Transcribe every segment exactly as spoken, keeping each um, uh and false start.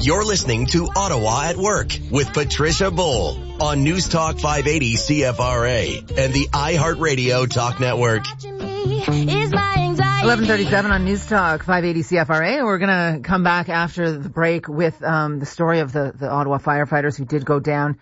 You're listening to Ottawa at Work with Patricia Bull on News Talk five eighty C F R A and the iHeartRadio Talk Network. eleven thirty-seven on News Talk five eighty C F R A. And we're going to come back after the break with um, the story of the, the Ottawa firefighters who did go down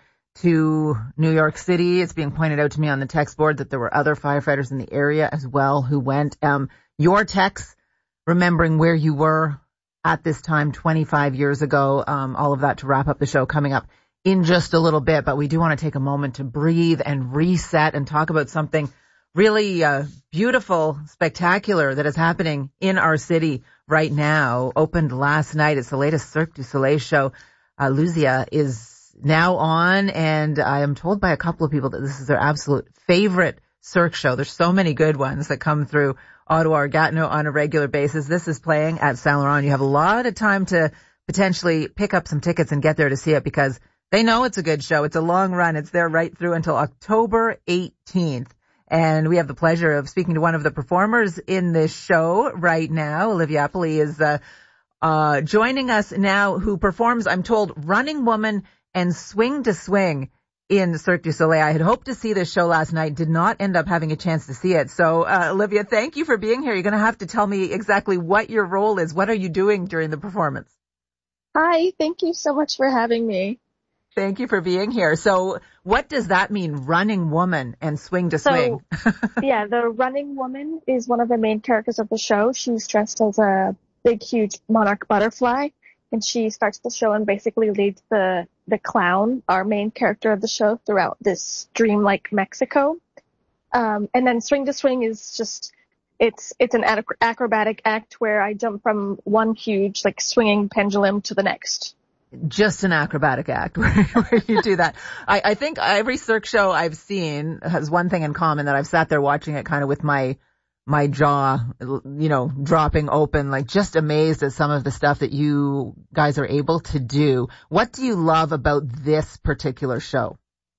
to New York City. It's being pointed out to me on the text board that there were other firefighters in the area as well who went. Um, your text, remembering where you were at this time twenty-five years ago, um, all of that to wrap up the show coming up in just a little bit. But we do want to take a moment to breathe and reset and talk about something really uh, beautiful, spectacular that is happening in our city right now. Opened last night. It's the latest Cirque du Soleil show. Uh, Luzia is now on, and I am told by a couple of people that this is their absolute favorite Cirque show. There's so many good ones that come through Ottawa or Gatineau on a regular basis. This is playing at Saint Laurent. You have a lot of time to potentially pick up some tickets and get there to see it because they know it's a good show. It's a long run. It's there right through until October eighteenth. And we have the pleasure of speaking to one of the performers in this show right now. Olivia Appley is uh, uh, joining us now, who performs, I'm told, Running Woman and Swing to Swing in Cirque du Soleil. I had hoped to see this show last night, did not end up having a chance to see it. So, uh, Olivia, thank you for being here. You're going to have to tell me exactly what your role is. What are you doing during the performance? Hi, thank you so much for having me. Thank you for being here. So what does that mean, Running Woman and Swing to Swing? So, yeah, the Running Woman is one of the main characters of the show. She's dressed as a big, huge monarch butterfly, and she starts the show and basically leads the, the clown, our main character of the show, throughout this dreamlike Mexico. Um, and then Swing to Swing is just, it's, it's an ac- acrobatic act where I jump from one huge, like, swinging pendulum to the next. Just an acrobatic act where, where you do that. I, I think every Cirque show I've seen has one thing in common, that I've sat there watching it kind of with my, my jaw, you know, dropping open, like just amazed at some of the stuff that you guys are able to do. What do you love about this particular show?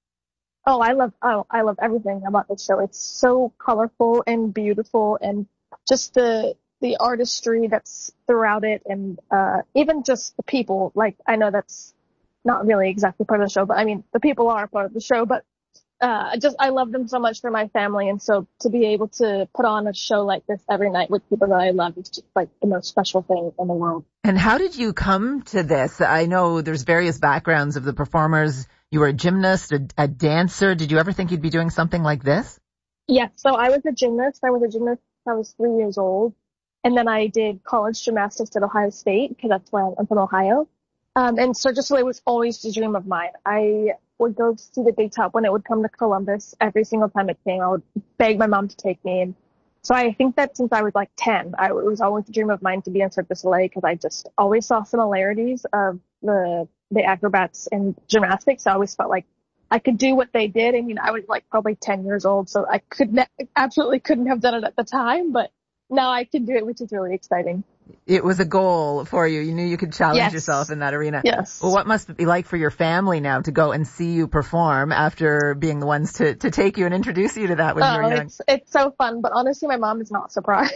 Oh, I love, oh, I love everything about the show. It's so colorful and beautiful, and just the, the artistry that's throughout it, and uh even just the people. Like, I know that's not really exactly part of the show, but I mean, the people are part of the show, but uh just I love them so much. For my family, and so to be able to put on a show like this every night with people that I love is just like the most special thing in the world. And how did you come to this? I know there's various backgrounds of the performers. You were a gymnast, a, a dancer. Did you ever think you'd be doing something like this? Yeah, so I was a gymnast. I was a gymnast when I was three years old. And then I did college gymnastics at Ohio State, because that's where I'm from, Ohio. Um, and Cirque du Soleil was always a dream of mine. I would go see the Big Top when it would come to Columbus. Every single time it came, I would beg my mom to take me. And so I think that since I was like ten, I, it was always a dream of mine to be in Cirque du Soleil, because I just always saw similarities of the the acrobats and gymnastics. I always felt like I could do what they did. I mean, I was like probably ten years old, so I could ne- absolutely couldn't have done it at the time, but now I can do it, which is really exciting. It was a goal for you. You knew you could challenge yes. yourself in that arena. Yes. Well, what must it be like for your family now to go and see you perform after being the ones to, to take you and introduce you to that when oh, you were young? It's, it's so fun, but honestly, my mom is not surprised.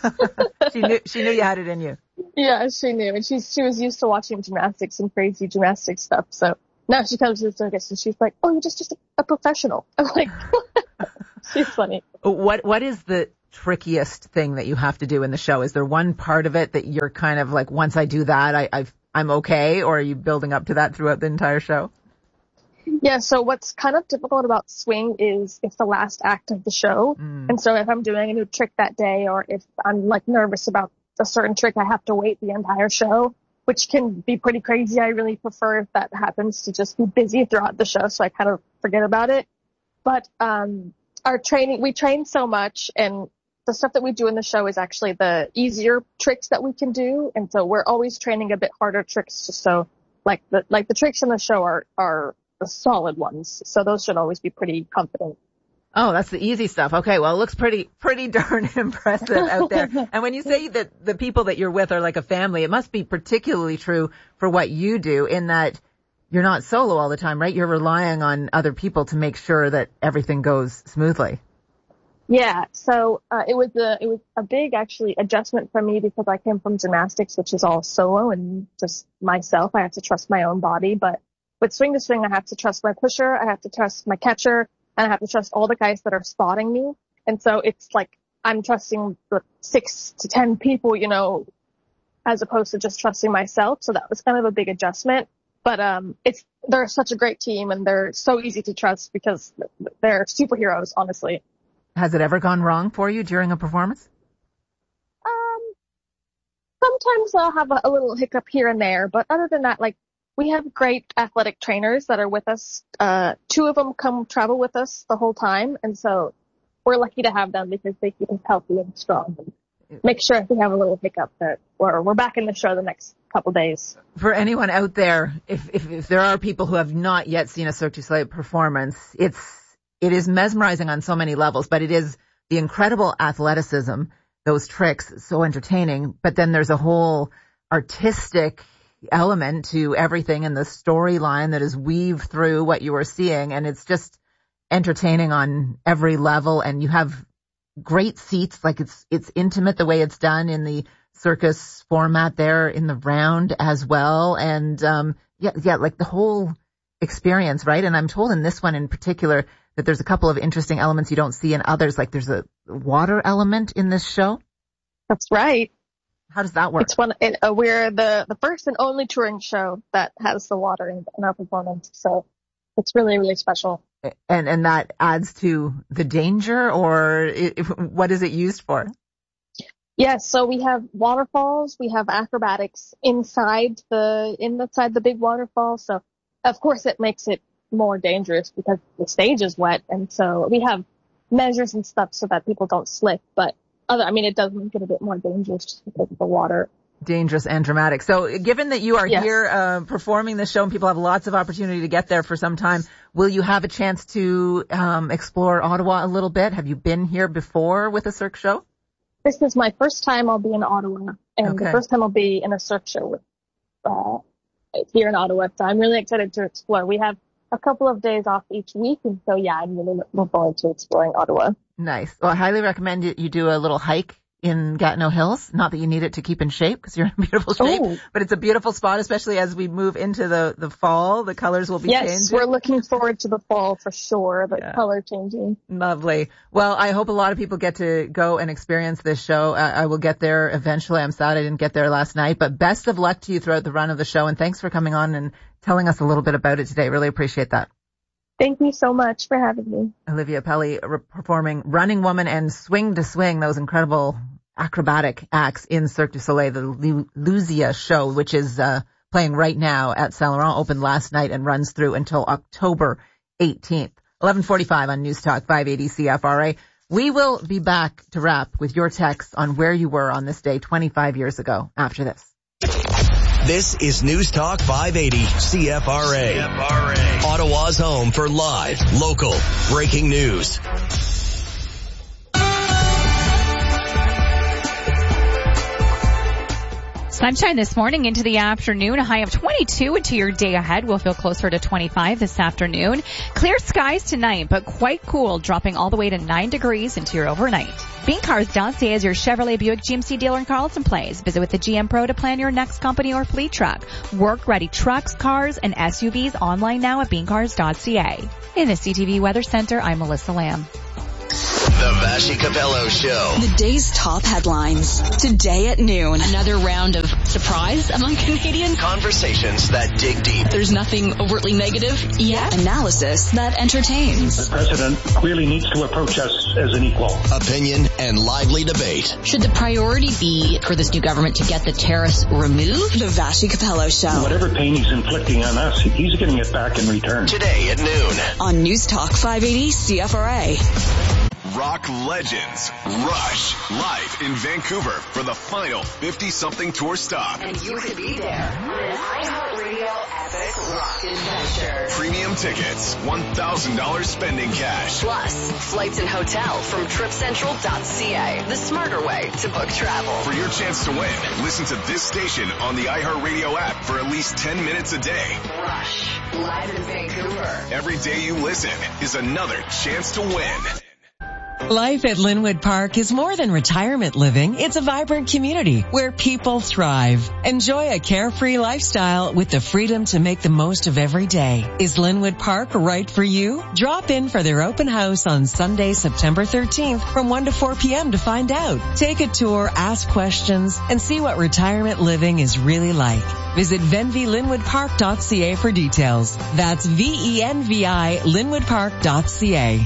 she knew she knew you had it in you. Yeah, she knew, and she she was used to watching gymnastics and crazy gymnastics stuff. So now she comes to the circus and she's like, "Oh, you're just just a, a professional." I'm like, she's funny. What what is the trickiest thing that you have to do in the show? Is there one part of it that you're kind of like, once I do that, I, I've, I'm okay? Or are you building up to that throughout the entire show? Yeah, so what's kind of difficult about swing is it's the last act of the show. Mm. And so if I'm doing a new trick that day, or if I'm like nervous about a certain trick, I have to wait the entire show, which can be pretty crazy. I really prefer, if that happens, to just be busy throughout the show, so I kind of forget about it. But um our training, we train so much, and the stuff that we do in the show is actually the easier tricks that we can do. And so we're always training a bit harder tricks, just so like the, like the tricks in the show are, are the solid ones. So those should always be pretty confident. Oh, that's the easy stuff. Okay. Well, it looks pretty, pretty darn impressive out there. And when you say that the people that you're with are like a family, it must be particularly true for what you do, in that you're not solo all the time, right? You're relying on other people to make sure that everything goes smoothly. Yeah, so uh, it was a it was a big actually adjustment for me because I came from gymnastics, which is all solo and just myself. I have to trust my own body, but with swing to swing, I have to trust my pusher, I have to trust my catcher, and I have to trust all the guys that are spotting me. And so it's like I'm trusting the six to ten people, you know, as opposed to just trusting myself. So that was kind of a big adjustment. But um, it's they're such a great team, and they're so easy to trust because they're superheroes, honestly. Has it ever gone wrong for you during a performance? Um, sometimes I'll have a, a little hiccup here and there, but other than that, like, we have great athletic trainers that are with us. Uh, two of them come travel with us the whole time, and so we're lucky to have them because they keep us healthy and strong and make sure if we have a little hiccup that we're, we're back in the show the next couple days. For anyone out there, if, if, if there are people who have not yet seen a Cirque du Soleil performance, it's It is mesmerizing on so many levels, but it is the incredible athleticism, those tricks, so entertaining. But then there's a whole artistic element to everything and the storyline that is weaved through what you are seeing. And it's just entertaining on every level. And you have great seats, like it's, it's intimate the way it's done in the circus format there in the round as well. And, um, yeah, yeah, like the whole experience, right? And I'm told in this one in particular that there's a couple of interesting elements you don't see in others, like there's a water element in this show. That's right. How does that work? It's one, it, uh, we're the, the first and only touring show that has the water in, in our performance. So it's really, really special. And, and that adds to the danger, or it, what is it used for? Yes. So we have waterfalls. We have acrobatics inside the, inside the big waterfall. So of course it makes it more dangerous because the stage is wet. And so we have measures and stuff so that people don't slip. But other, I mean, it does make it a bit more dangerous just because of the water. Dangerous and dramatic. So given that you are yes. here uh, performing this show and people have lots of opportunity to get there for some time, will you have a chance to um, explore Ottawa a little bit? Have you been here before with a Cirque show? This is my first time I'll be in Ottawa, and okay. the first time I'll be in a Cirque show with, uh, here in Ottawa. So I'm really excited to explore. We have a couple of days off each week, and so yeah, I'm really looking forward to exploring Ottawa. Nice. Well, I highly recommend you, you do a little hike in Gatineau Hills. Not that you need it to keep in shape because you're in beautiful shape, Ooh. But it's a beautiful spot, especially as we move into the, the fall. The colors will be yes, changing. Yes, we're looking forward to the fall for sure, the yeah. color changing. Lovely. Well, I hope a lot of people get to go and experience this show. I, I will get there eventually. I'm sad I didn't get there last night, but best of luck to you throughout the run of the show, and thanks for coming on and telling us a little bit about it today. Really appreciate that. Thank you so much for having me. Olivia Pelly re- performing Running Woman and Swing to Swing, those incredible acrobatic acts in Cirque du Soleil, the Lu- Luzia show, which is uh, playing right now at Saint Laurent, opened last night and runs through until October eighteenth. eleven forty-five on News Talk five eighty C F R A. We will be back to wrap with your texts on where you were on this day twenty-five years ago after this. This is News Talk five eighty C F R A. C F R A. Ottawa's home for live, local, breaking news. Sunshine this morning into the afternoon, a high of twenty-two into your day ahead. We'll feel closer to twenty-five this afternoon. Clear skies tonight, but quite cool, dropping all the way to nine degrees into your overnight. Bean Cars dot C A is your Chevrolet Buick G M C dealer in Carleton Place. Visit with the G M Pro to plan your next company or fleet truck. Work-ready trucks, cars, and S U Vs online now at Bean Cars dot C A. In the C T V Weather Center, I'm Melissa Lamb. The Vashi Capello Show. The day's top headlines. Today at noon. Another round of surprise among Canadians. Conversations that dig deep. There's nothing overtly negative yet. Analysis that entertains. The president clearly needs to approach us as an equal. Opinion and lively debate. Should the priority be for this new government to get the tariffs removed? The Vashi Capello Show. Whatever pain he's inflicting on us, he's getting it back in return. Today at noon. On News Talk five eighty C F R A. Rock legends Rush live in Vancouver for the final fifty-something tour stop. And you could be there on an iHeartRadio epic rock adventure. Premium tickets, one thousand dollars spending cash. Plus, flights and hotel from trip central dot C A, the smarter way to book travel. For your chance to win, listen to this station on the iHeartRadio app for at least ten minutes a day. Rush, live in Vancouver. Every day you listen is another chance to win. Life at Linwood Park is more than retirement living. It's a vibrant community where people thrive. Enjoy a carefree lifestyle with the freedom to make the most of every day. Is Linwood Park right for you? Drop in for their open house on Sunday, September thirteenth from one to four p.m. to find out. Take a tour, ask questions, and see what retirement living is really like. Visit venvi linwood park dot c a for details. That's V E N V I linwood park dot c a.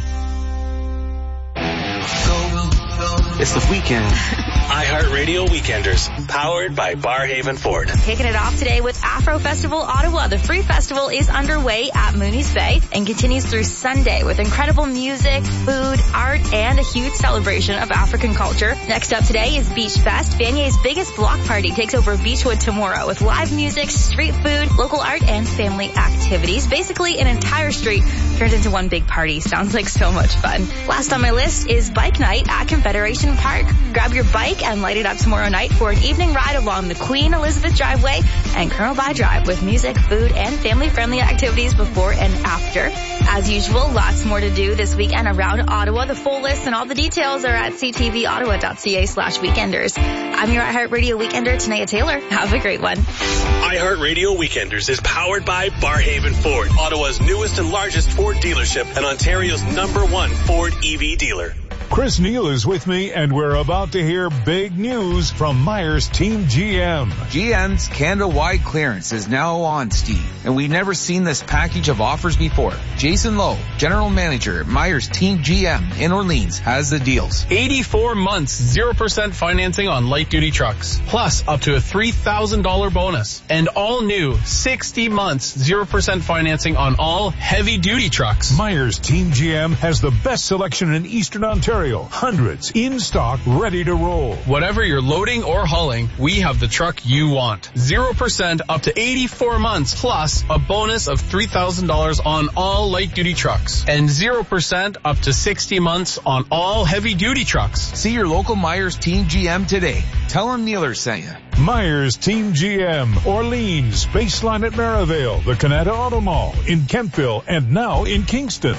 It's the weekend. iHeartRadio Weekenders, powered by Barhaven Ford. Kicking it off today with Afro Festival Ottawa. The free festival is underway at Mooney's Bay and continues through Sunday with incredible music, food, art, and a huge celebration of African culture. Next up today is Beach Fest. Vanier's biggest block party takes over Beachwood tomorrow with live music, street food, local art, and family activities. Basically, an entire street turned into one big party. Sounds like so much fun. Last on my list is Bike Night at Confederation Park. Grab your bike and light it up tomorrow night for an evening ride along the Queen Elizabeth Driveway and Colonel By Drive with music, food, and family-friendly activities before and after. As usual, lots more to do this weekend around Ottawa. The full list and all the details are at c t v ottawa dot c a slash weekenders. I'm your iHeartRadio Weekender, Tanea Taylor. Have a great one. iHeartRadio Weekenders is powered by Barhaven Ford, Ottawa's newest and largest Ford dealership and Ontario's number one Ford E V dealer. Chris Neal is with me, and we're about to hear big news from Myers Team G M. G M's Canada-wide clearance is now on, Steve, and we've never seen this package of offers before. Jason Lowe, General Manager at Myers Team G M in Orleans, has the deals. eighty-four months, zero percent financing on light-duty trucks, plus up to a three thousand dollars bonus. And all new sixty months, zero percent financing on all heavy-duty trucks. Myers Team G M has the best selection in Eastern Ontario. Hundreds in stock, ready to roll. Whatever you're loading or hauling, we have the truck you want. zero percent up to eighty-four months, plus a bonus of three thousand dollars on all light-duty trucks. And zero percent up to sixty months on all heavy-duty trucks. See your local Myers Team G M today. Tell them Neeler sent you. Myers Team G M, Orleans, Baseline at Maryvale, the Canada Auto Mall, in Kentville, and now in Kingston.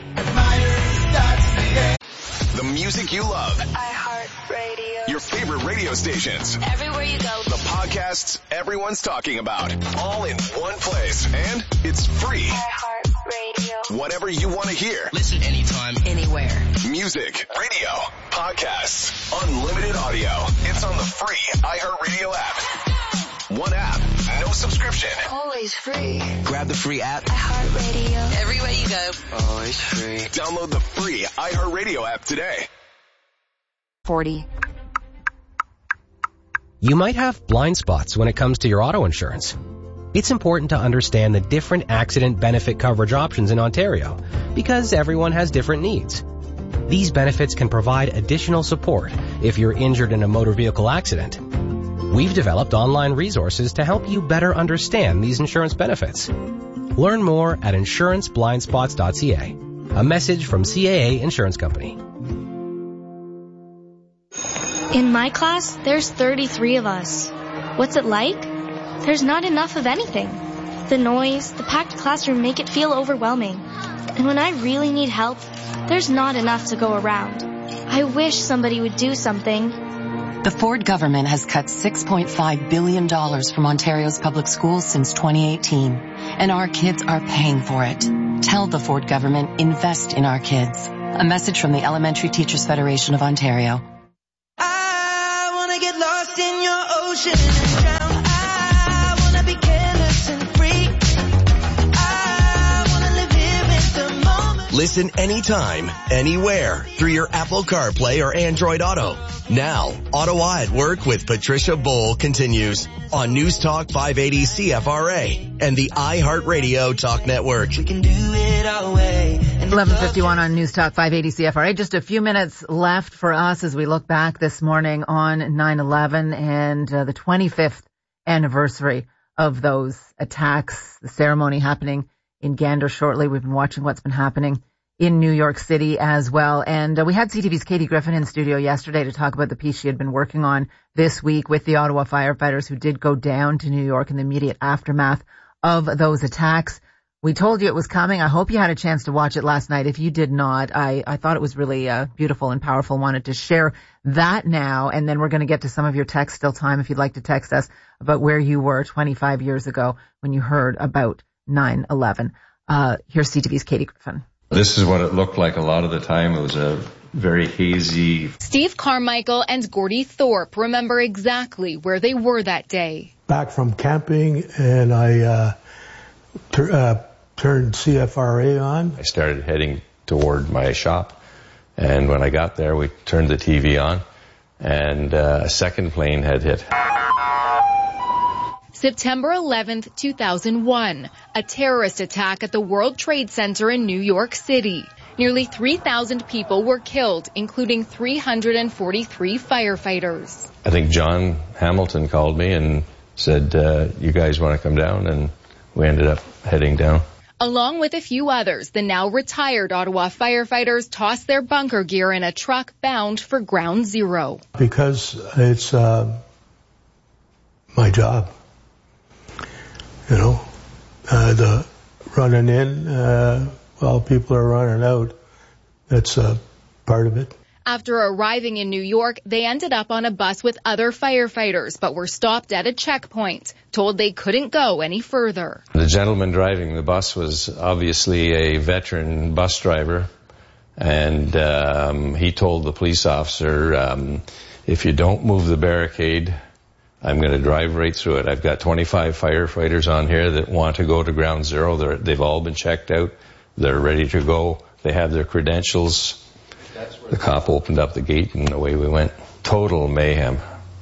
The music you love. iHeartRadio. Your favorite radio stations. Everywhere you go. The podcasts everyone's talking about. All in one place. And it's free. iHeartRadio. Whatever you want to hear. Listen anytime, anywhere. Music, radio, podcasts, unlimited audio. It's on the free iHeartRadio app. One app, no subscription. Always free. Grab the free app. iHeartRadio. Everywhere you go. Always free. Download the free iHeartRadio app today. forty. You might have blind spots when it comes to your auto insurance. It's important to understand the different accident benefit coverage options in Ontario because everyone has different needs. These benefits can provide additional support if you're injured in a motor vehicle accident. We've developed online resources to help you better understand these insurance benefits. Learn more at insurance blind spots dot c a. A message from C A A Insurance Company. In my class, there's thirty-three of us. What's it like? There's not enough of anything. The noise, the packed classroom make it feel overwhelming. And when I really need help, there's not enough to go around. I wish somebody would do something. The Ford government has cut six point five billion dollars from Ontario's public schools since twenty eighteen, and our kids are paying for it. Tell the Ford government, invest in our kids. A message from the Elementary Teachers Federation of Ontario. I wanna get lost in your ocean and drown. I wanna be careless and free. I wanna live here in the moment. Listen anytime, anywhere through your Apple CarPlay or Android Auto. Now, Ottawa at Work with Patricia Bowl continues on News Talk five eighty C F R A and the iHeartRadio Talk Network. We can do it our way. eleven fifty-one on News Talk five eighty C F R A. Just a few minutes left for us as we look back this morning on nine eleven and uh, the twenty-fifth anniversary of those attacks. The ceremony happening in Gander shortly. We've been watching what's been happening in New York City as well. And uh, we had C T V's Katie Griffin in studio yesterday to talk about the piece she had been working on this week with the Ottawa firefighters who did go down to New York in the immediate aftermath of those attacks. We told you it was coming. I hope you had a chance to watch it last night. If you did not, I, I thought it was really uh, beautiful and powerful. Wanted to share that now, and then we're going to get to some of your texts. Still time if you'd like to text us about where you were twenty-five years ago when you heard about nine eleven. Uh, here's C T V's Katie Griffin. This is what it looked like a lot of the time. It was a very hazy. Steve Carmichael and Gordy Thorpe remember exactly where they were that day. Back from camping, and I uh, tur- uh, turned C F R A on. I started heading toward my shop, and when I got there, we turned the T V on, and uh, a second plane had hit. September eleventh, two thousand one, a terrorist attack at the World Trade Center in New York City. Nearly three thousand people were killed, including three hundred forty-three firefighters. I think John Hamilton called me and said, uh, you guys want to come down? And we ended up heading down. Along with a few others, the now retired Ottawa firefighters tossed their bunker gear in a truck bound for Ground Zero. Because it's uh, my job. You know, uh, the running in uh, while people are running out, that's uh, part of it. After arriving in New York, they ended up on a bus with other firefighters, but were stopped at a checkpoint, told they couldn't go any further. The gentleman driving the bus was obviously a veteran bus driver, and um, he told the police officer, um, if you don't move the barricade, I'm going to drive right through it. I've got twenty-five firefighters on here that want to go to Ground Zero. They're, they've all been checked out. They're ready to go. They have their credentials. The cop opened up the gate and away we went. Total mayhem.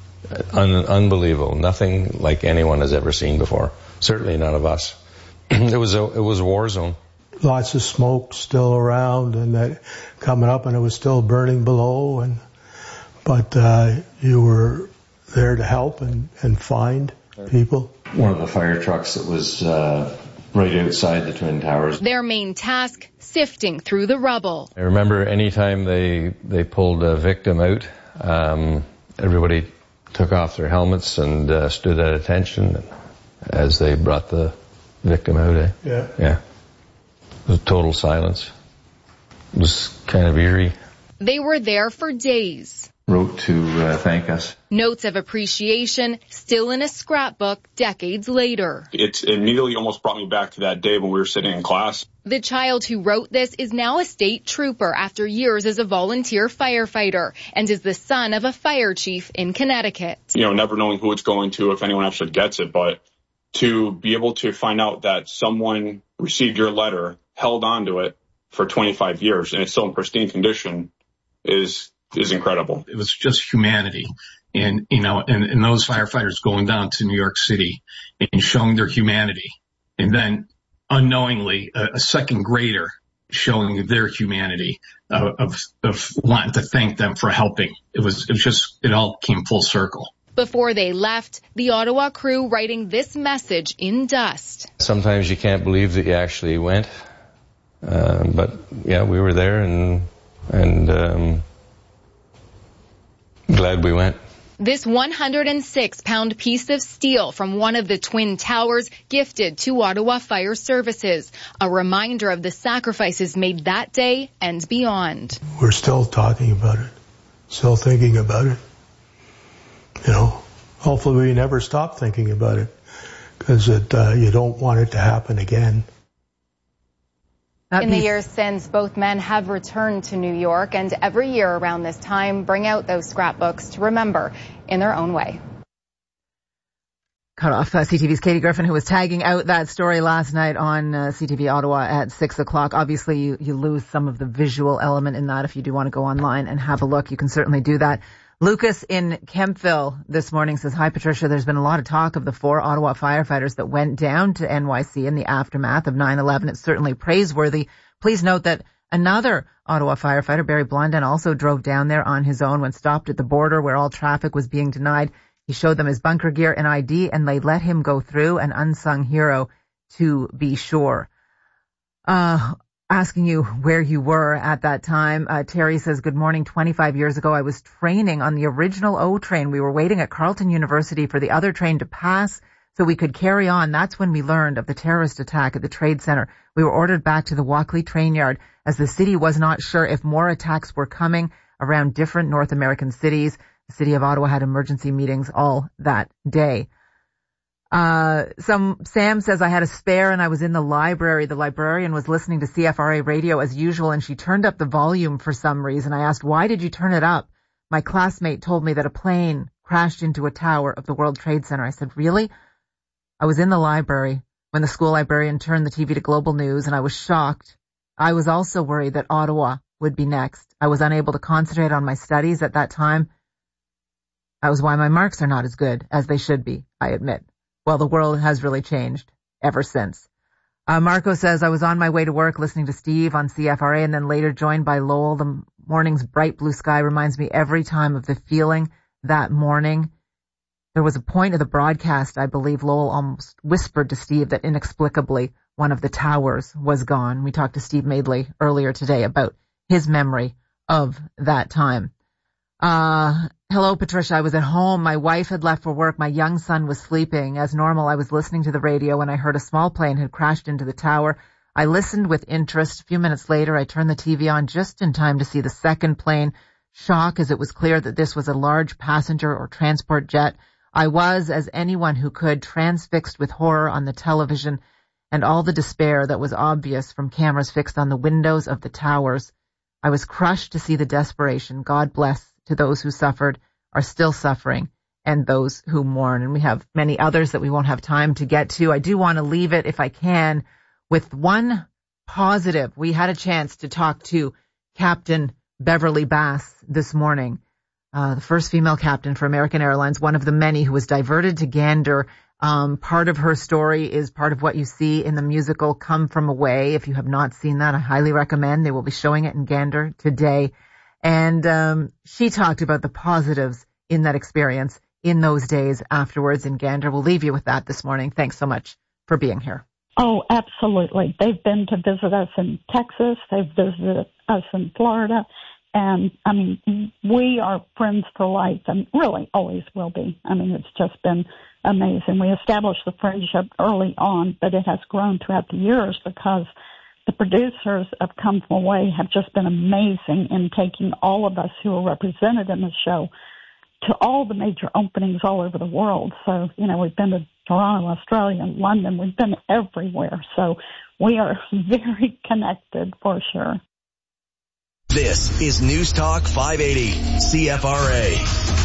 Un- unbelievable. Nothing like anyone has ever seen before. Certainly none of us. It was a, it was a war zone. Lots of smoke still around and that coming up, and it was still burning below. And but uh, you were there to help and, and find people. One of the fire trucks that was uh, right outside the Twin Towers. Their main task, sifting through the rubble. I remember any time they, they pulled a victim out, um, everybody took off their helmets and uh, stood at attention as they brought the victim out. Eh? Yeah. Yeah. It was total silence. It was kind of eerie. They were there for days. Wrote to uh, thank us. Notes of appreciation still in a scrapbook decades later. It immediately almost brought me back to that day when we were sitting in class. The child who wrote this is now a state trooper after years as a volunteer firefighter and is the son of a fire chief in Connecticut. You know, never knowing who it's going to, if anyone actually gets it, but to be able to find out that someone received your letter, held on to it for twenty-five years, and it's still in pristine condition is is incredible. It was just humanity. And, you know, and, and those firefighters going down to New York City and showing their humanity. And then unknowingly, a, a second grader showing their humanity uh, of, of wanting to thank them for helping. It was, it was just, it all came full circle. Before they left, the Ottawa crew writing this message in dust. Sometimes you can't believe that you actually went. Uh, but yeah, we were there and, and, um, glad we went. This one hundred six pound piece of steel from one of the Twin Towers gifted to Ottawa Fire Services, a reminder of the sacrifices made that day and beyond. We're still talking about it, still thinking about it. You know, hopefully we never stop thinking about it because it, uh, you don't want it to happen again. In the years since, both men have returned to New York, and every year around this time bring out those scrapbooks to remember in their own way. Cut off uh, C T V's Katie Griffin, who was tagging out that story last night on uh, C T V Ottawa at six o'clock. Obviously, you, you lose some of the visual element in that. If you do want to go online and have a look, you can certainly do that. Lucas in Kempville this morning says, hi, Patricia. There's been a lot of talk of the four Ottawa firefighters that went down to N Y C in the aftermath of nine eleven. It's certainly praiseworthy. Please note that another Ottawa firefighter, Barry Blondin, also drove down there on his own when stopped at the border where all traffic was being denied. He showed them his bunker gear and I D, and they let him go through, an unsung hero to be sure. Uh, asking you where you were at that time. Uh, Terry says, good morning. twenty-five years ago, I was training on the original O train. We were waiting at Carleton University for the other train to pass. so we could carry on. That's when we learned of the terrorist attack at the Trade Center. We were ordered back to the Walkley train yard as the city was not sure if more attacks were coming around different North American cities. The city of Ottawa had emergency meetings all that day. Uh, some, Sam says, I had a spare and I was in the library. The librarian was listening to C F R A radio as usual, and she turned up the volume for some reason. I asked, why did you turn it up? My classmate told me that a plane crashed into a tower of the World Trade Center. I said, really? I was in the library when the school librarian turned the T V to Global News, and I was shocked. I was also worried that Ottawa would be next. I was unable to concentrate on my studies at that time. That was why my marks are not as good as they should be, I admit. Well, the world has really changed ever since. Uh, Marco says, I was on my way to work listening to Steve on C F R A and then later joined by Lowell. The morning's bright blue sky reminds me every time of the feeling that morning. There was a point of the broadcast, I believe Lowell almost whispered to Steve that inexplicably one of the towers was gone. We talked to Steve Madeley earlier today about his memory of that time. Uh, hello, Patricia. I was at home. My wife had left for work. My young son was sleeping. As normal, I was listening to the radio when I heard a small plane had crashed into the tower. I listened with interest. A few minutes later, I turned the T V on just in time to see the second plane. Shock, as it was clear that this was a large passenger or transport jet. I was, as anyone who could, transfixed with horror on the television and all the despair that was obvious from cameras fixed on the windows of the towers. I was crushed to see the desperation. God bless to those who suffered, are still suffering, and those who mourn. And we have many others that we won't have time to get to. I do want to leave it, if I can, with one positive. We had a chance to talk to Captain Beverly Bass this morning, uh, the first female captain for American Airlines, one of the many who was diverted to Gander. Um, part of her story is part of what you see in the musical Come From Away. If you have not seen that, I highly recommend. They will be showing it in Gander today. And um, she talked about the positives in that experience in those days afterwards in Gander. We'll leave you with that this morning. Thanks so much for being here. Oh, absolutely. They've been to visit us in Texas. They've visited us in Florida. And, I mean, we are friends for life and really always will be. I mean, it's just been amazing. We established the friendship early on, but it has grown throughout the years because the producers of Come From Away have just been amazing in taking all of us who are represented in the show to all the major openings all over the world. So, you know, we've been to Toronto, Australia, London. We've been everywhere. So we are very connected for sure. This is News Talk five eighty C F R A.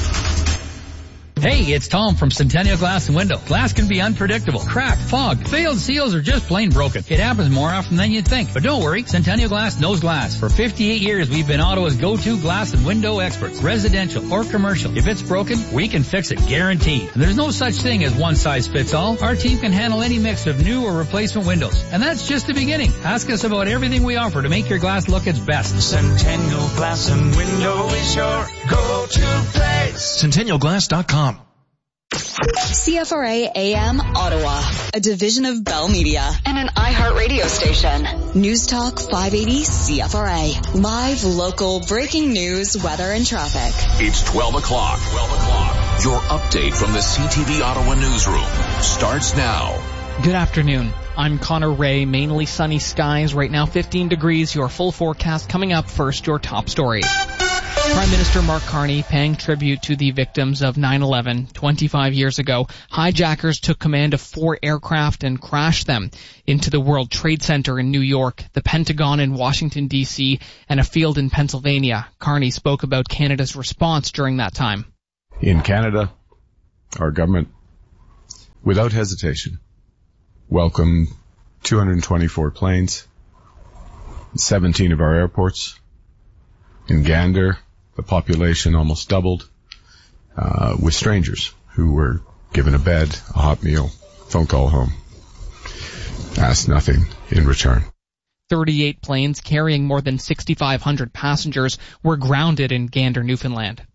Hey, it's Tom from Centennial Glass and Window. Glass can be unpredictable. Cracked, fogged, failed seals, or just plain broken. It happens more often than you'd think. But don't worry, Centennial Glass knows glass. For fifty-eight years, we've been Ottawa's go-to glass and window experts. Residential or commercial. If it's broken, we can fix it, guaranteed. And there's no such thing as one size fits all. Our team can handle any mix of new or replacement windows. And that's just the beginning. Ask us about everything we offer to make your glass look its best. Centennial Glass and Window is your go-to place. Centennial Glass dot com. C F R A A M Ottawa, a division of Bell Media and an iHeartRadio station. News Talk five eighty C F R A. Live, local, breaking news, weather, and traffic. It's twelve o'clock. twelve o'clock. Your update from the C T V Ottawa newsroom starts now. Good afternoon. I'm Connor Ray. Mainly sunny skies. Right now fifteen degrees. Your full forecast coming up. First, your top story. Prime Minister Mark Carney paying tribute to the victims of nine eleven twenty-five years ago. Hijackers took command of four aircraft and crashed them into the World Trade Center in New York, the Pentagon in Washington, D C, and a field in Pennsylvania. Carney spoke about Canada's response during that time. In Canada, our government, without hesitation, welcomed two hundred twenty-four planes, seventeen of our airports. In Gander, the population almost doubled, uh, with strangers who were given a bed, a hot meal, phone call home, asked nothing in return. thirty-eight planes carrying more than sixty-five hundred passengers were grounded in Gander, Newfoundland.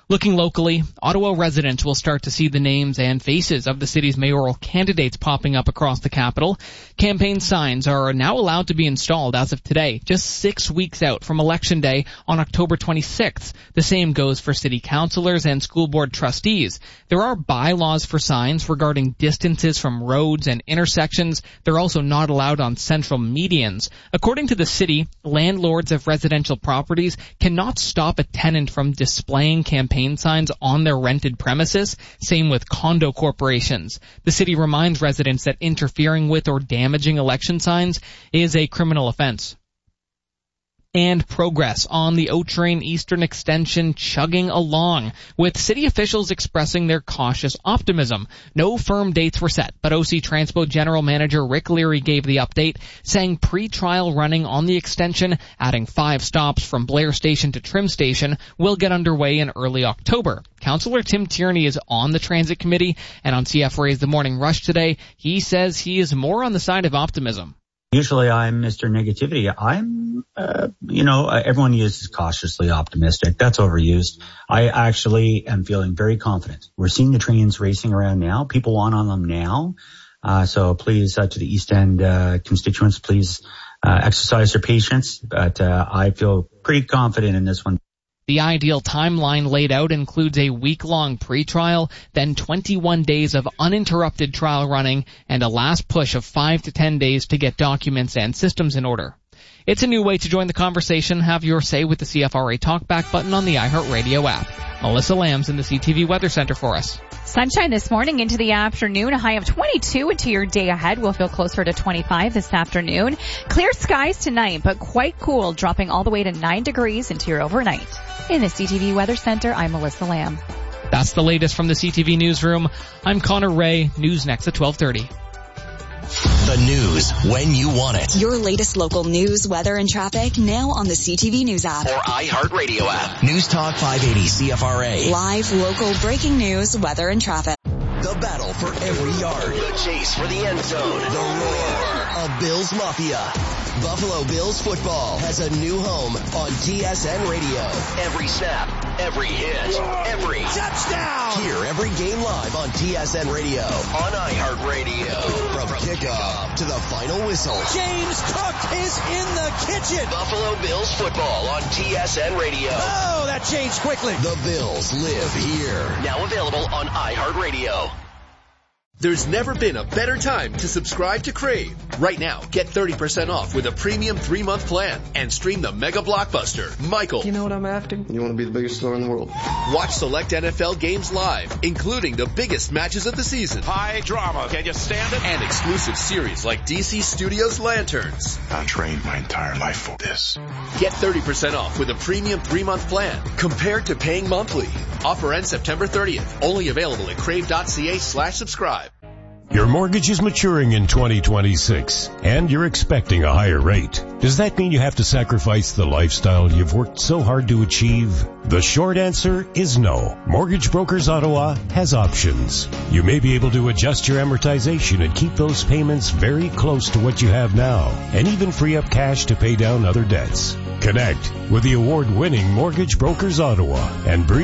Looking locally, Ottawa residents will start to see the names and faces of the city's mayoral candidates popping up across the capital. Campaign signs are now allowed to be installed as of today, just six weeks out from Election Day on October twenty-sixth. The same goes for city councilors and school board trustees. There are bylaws for signs regarding distances from roads and intersections. They're also not allowed on central medians. According to the city, landlords of residential properties cannot stop a tenant from displaying campaign signs on their rented premises. Same with condo corporations. The city reminds residents that interfering with or damaging election signs is a criminal offense. And progress on the O-Train Eastern Extension chugging along, with city officials expressing their cautious optimism. No firm dates were set, but O C Transpo General Manager Rick Leary gave the update, saying pre-trial running on the extension, adding five stops from Blair Station to Trim Station, will get underway in early October. Councillor Tim Tierney is on the Transit Committee, and on C F R A's The Morning Rush today, he says he is more on the side of optimism. Usually I'm Mister Negativity. I'm, uh, you know, uh, everyone uses cautiously optimistic. That's overused. I actually am feeling very confident. We're seeing the trains racing around now. People want on them now. Uh, so please, uh, to the East End uh, constituents, please uh, exercise your patience. But uh, I feel pretty confident in this one. The ideal timeline laid out includes a week-long pre-trial, then twenty-one days of uninterrupted trial running, and a last push of five to ten days to get documents and systems in order. It's a new way to join the conversation. Have your say with the C F R A Talkback button on the iHeartRadio app. Melissa Lambs in the C T V Weather Center for us. Sunshine this morning into the afternoon, a high of twenty-two into your day ahead. We'll feel closer to twenty-five this afternoon. Clear skies tonight, but quite cool, dropping all the way to nine degrees into your overnight. In the C T V Weather Center, I'm Melissa Lamb. That's the latest from the C T V Newsroom. I'm Connor Ray. News next at twelve thirty. The news when you want it. Your latest local news, weather, and traffic now on the C T V News app. Or iHeartRadio app. News Talk five eighty C F R A. Live, local, breaking news, weather, and traffic. The battle for every yard. The chase for the end zone. The roar of Bills Mafia. Buffalo Bills football has a new home on T S N Radio. Every snap, every hit, every touchdown. Hear every game live on T S N Radio, on iHeartRadio. From kickoff to the final whistle. James Cook is in the kitchen. Buffalo Bills football on T S N Radio. Oh, that changed quickly. The Bills live here. Now available on iHeartRadio. There's never been a better time to subscribe to Crave. Right now, get thirty percent off with a premium three-month plan and stream the mega blockbuster, Michael. You know what I'm after? You want to be the biggest star in the world. Watch select N F L games live, including the biggest matches of the season. High drama. Can you stand it? And exclusive series like D C Studios Lanterns. I trained my entire life for this. Get thirty percent off with a premium three-month plan compared to paying monthly. Offer ends September thirtieth. Only available at crave.ca slash subscribe. Your mortgage is maturing in twenty twenty-six, and you're expecting a higher rate. Does that mean you have to sacrifice the lifestyle you've worked so hard to achieve? The short answer is no. Mortgage Brokers Ottawa has options. You may be able to adjust your amortization and keep those payments very close to what you have now, and even free up cash to pay down other debts. Connect with the award-winning Mortgage Brokers Ottawa and breathe